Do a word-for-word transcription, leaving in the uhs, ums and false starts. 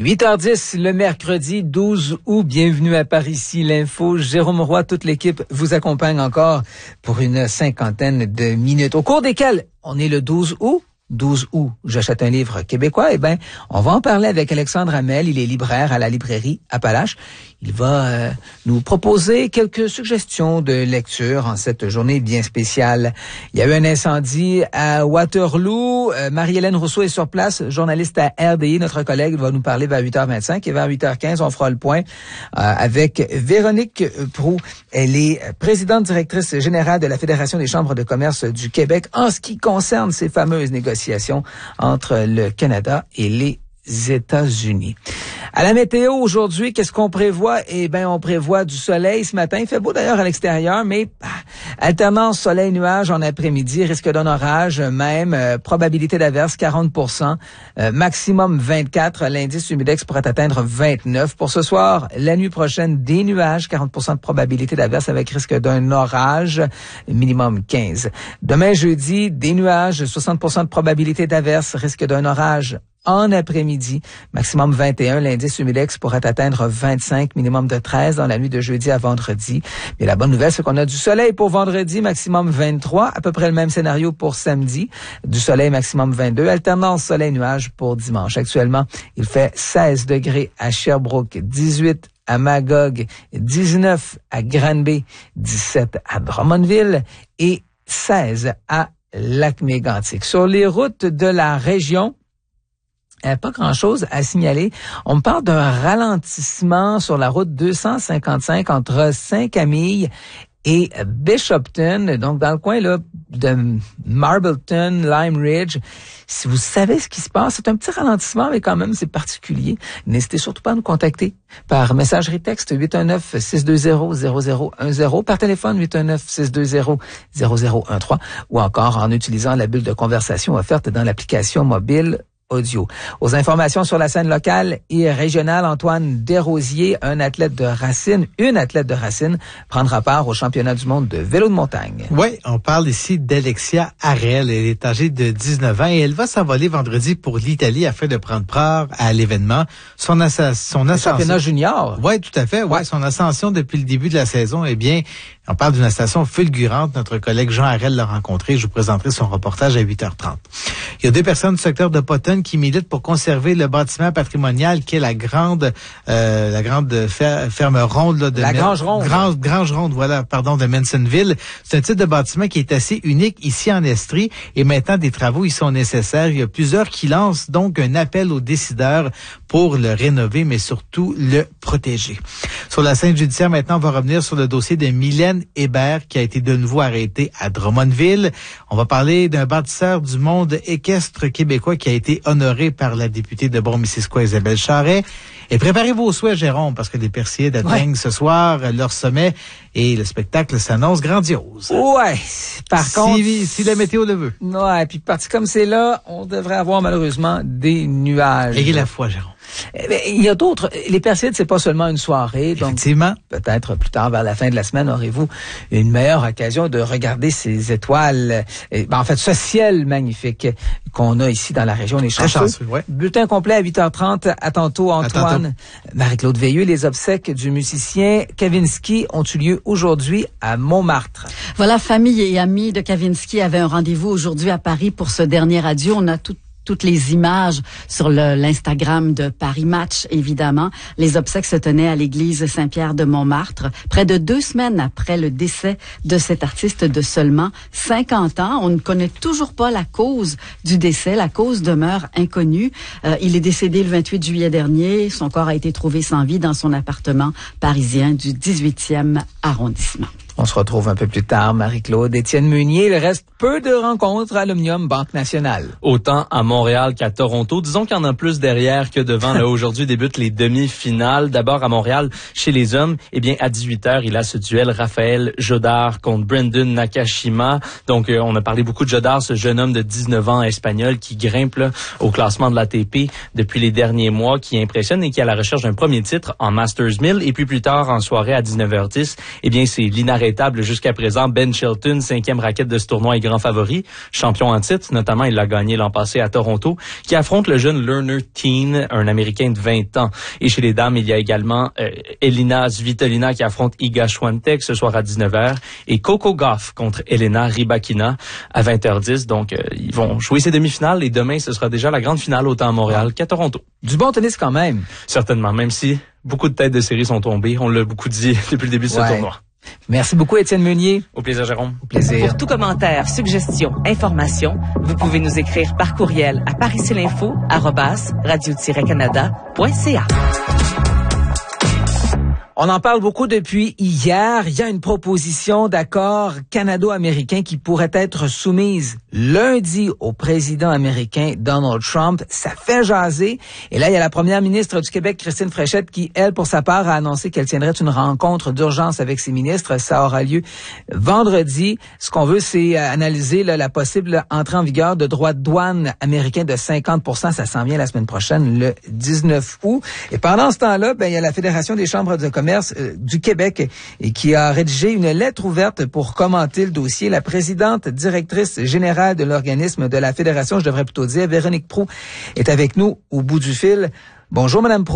huit heures dix le mercredi douze août. Bienvenue à Par ici l'info. Jérôme Roy, toute l'équipe vous accompagne encore pour une cinquantaine de minutes, au cours desquelles on est le douze août. douze août, j'achète un livre québécois. Eh ben, on va en parler avec Alexandre Hamel. Il est libraire à la librairie Appalache. Il va euh, nous proposer quelques suggestions de lecture en cette journée bien spéciale. Il y a eu un incendie à Waterloo. Euh, Marie-Hélène Rousseau est sur place, journaliste à R D I. Notre collègue va nous parler vers huit heures vingt-cinq. Et vers huit heures quinze, on fera le point euh, avec Véronique Proulx. Elle est présidente directrice générale de la Fédération des chambres de commerce du Québec en ce qui concerne ces fameuses négociations entre le Canada et les États-Unis. À la météo aujourd'hui, qu'est-ce qu'on prévoit? Eh bien, on prévoit du soleil ce matin. Il fait beau d'ailleurs à l'extérieur, mais ah, alternance soleil-nuage en après-midi, risque d'un orage même, euh, probabilité d'averse quarante pour cent, euh, maximum vingt-quatre. L'indice humidex pourrait atteindre vingt-neuf. Pour ce soir, la nuit prochaine, des nuages, quarante pour cent de probabilité d'averse avec risque d'un orage, minimum quinze. Demain jeudi, des nuages, soixante pour cent de probabilité d'averse, risque d'un orage en après-midi, maximum vingt et un. L'indice humidex pourrait atteindre vingt-cinq, minimum de treize dans la nuit de jeudi à vendredi. Mais la bonne nouvelle, c'est qu'on a du soleil pour vendredi, maximum vingt-trois. À peu près le même scénario pour samedi. Du soleil, maximum vingt-deux. Alternance soleil-nuage pour dimanche. Actuellement, il fait seize degrés à Sherbrooke, dix-huit à Magog, dix-neuf à Granby, dix-sept à Drummondville et seize à Lac-Mégantic. Sur les routes de la région, Euh, pas grand-chose à signaler. On me parle d'un ralentissement sur la route deux cent cinquante-cinq entre Saint-Camille et Bishopton, donc dans le coin là de Marbleton, Lime Ridge. Si vous savez ce qui se passe, c'est un petit ralentissement, mais quand même c'est particulier. N'hésitez surtout pas à nous contacter par messagerie texte huit un neuf, six deux zéro, zéro zéro un zéro, par téléphone huit un neuf, six deux zéro, zéro zéro un trois ou encore en utilisant la bulle de conversation offerte dans l'application mobile audio. Aux informations sur la scène locale et régionale, Antoine Desrosiers, un athlète de Racine, une athlète de Racine, prendra part au championnat du monde de vélo de montagne. Oui, on parle ici d'Alexia Harel. Elle est âgée de dix-neuf ans et elle va s'envoler vendredi pour l'Italie afin de prendre part à l'événement. Son, assa- son ascension. Championnat junior. Oui, tout à fait. Ouais. ouais, son ascension depuis le début de la saison, eh bien, on parle d'une ascension fulgurante. Notre collègue Jean Harel l'a rencontré. Je vous présenterai son reportage à huit heures trente. Il y a deux personnes du secteur de Potton qui militent pour conserver le bâtiment patrimonial qui est la grande euh, la grande fer- ferme ronde là, de la Grange Ronde. Grange, Grange Ronde, voilà, pardon, de Mansonville. C'est un type de bâtiment qui est assez unique ici en Estrie et maintenant des travaux y sont nécessaires. Il y a plusieurs qui lancent donc un appel aux décideurs pour le rénover, mais surtout le protéger. Sur la scène judiciaire, maintenant, on va revenir sur le dossier de Mylène Hébert qui a été de nouveau arrêtée à Drummondville. On va parler d'un bâtisseur du monde équestre québécois qui a été honoré par la députée de Bon-Missisquoi, Isabelle Charret. Et préparez vos souhaits, Jérôme, parce que les Persiers atteignent ouais. ce soir leur sommet et le spectacle s'annonce grandiose. Ouais. Par si, contre, si la météo le veut. Ouais, puis parti comme c'est là, on devrait avoir malheureusement des nuages. Ayez la foi, Jérôme. Eh bien, il y a d'autres. Les Persides, c'est pas seulement une soirée. Donc, effectivement. Peut-être plus tard, vers la fin de la semaine, aurez-vous une meilleure occasion de regarder ces étoiles. Et, ben, en fait, ce ciel magnifique qu'on a ici dans la région des Chanceux. Très chanceux, ouais. Bulletin complet à huit heures trente. À tantôt, Antoine. À tantôt. Marie-Claude Veilleux, les obsèques du musicien Kavinsky ont eu lieu aujourd'hui à Montmartre. Voilà, famille et amis de Kavinsky avaient un rendez-vous aujourd'hui à Paris pour ce dernier adieu. On a tout toutes les images sur le, l'Instagram de Paris Match, évidemment. Les obsèques se tenaient à l'église Saint-Pierre de Montmartre, près de deux semaines après le décès de cet artiste de seulement cinquante ans. On ne connaît toujours pas la cause du décès. La cause demeure inconnue. Euh, il est décédé le vingt-huit juillet dernier. Son corps a été trouvé sans vie dans son appartement parisien du dix-huitième arrondissement. On se retrouve un peu plus tard, Marie-Claude. Étienne Meunier, il reste peu de rencontres à l'Omnium Banque Nationale. Autant à Montréal qu'à Toronto. Disons qu'il y en a plus derrière que devant. Là, aujourd'hui débutent les demi-finales. D'abord à Montréal, chez les hommes, eh bien, à dix-huit heures, il a ce duel Raphaël Jodard contre Brendan Nakashima. Donc, euh, on a parlé beaucoup de Jodard, ce jeune homme de dix-neuf ans espagnol qui grimpe là, au classement de l'A T P depuis les derniers mois, qui impressionne et qui est à la recherche d'un premier titre en Masters mille. Et puis plus tard, en soirée à dix-neuf heures dix, eh bien, c'est Linares inarrêtable jusqu'à présent. Ben Shelton, cinquième raquette de ce tournoi et grand favori, champion en titre, notamment il l'a gagné l'an passé à Toronto, qui affronte le jeune Lerner Teen, un Américain de vingt ans. Et chez les dames, il y a également euh, Elina Svitolina qui affronte Iga Swiatek ce soir à dix-neuf heures et Coco Gauff contre Elena Rybakina à vingt heures dix. Donc, euh, ils vont jouer ces demi-finales et demain, ce sera déjà la grande finale autant à Montréal qu'à Toronto. Du bon tennis quand même. Certainement, même si beaucoup de têtes de série sont tombées. On l'a beaucoup dit depuis le début de ce ouais. tournoi. Merci beaucoup, Étienne Meunier. Au plaisir, Jérôme. Au plaisir. Pour tout commentaire, suggestion, information, vous pouvez nous écrire par courriel à paricilinfo arobase radio tiret canada point c a. On en parle beaucoup depuis hier. Il y a une proposition d'accord canado-américain qui pourrait être soumise lundi au président américain Donald Trump. Ça fait jaser. Et là, il y a la première ministre du Québec, Christine Fréchette, qui, elle, pour sa part, a annoncé qu'elle tiendrait une rencontre d'urgence avec ses ministres. Ça aura lieu vendredi. Ce qu'on veut, c'est analyser là, la possible entrée en vigueur de droits de douane américains de cinquante pour cent. Ça s'en vient la semaine prochaine, le dix-neuf août. Et pendant ce temps-là, ben, il y a la Fédération des chambres de commerce du Québec et qui a rédigé une lettre ouverte pour commenter le dossier. La présidente directrice générale de l'organisme de la Fédération, je devrais plutôt dire, Véronique Proulx, est avec nous au bout du fil. Bonjour, Madame Proulx.